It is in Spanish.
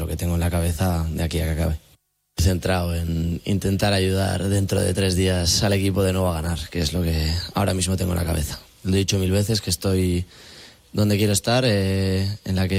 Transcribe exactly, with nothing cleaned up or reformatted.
que tengo en la cabeza de aquí a que acabe. Centrado en intentar ayudar dentro de tres días al equipo de nuevo a ganar, que es lo que ahora mismo tengo en la cabeza. Lo he dicho mil veces, que estoy donde quiero estar, eh, en la que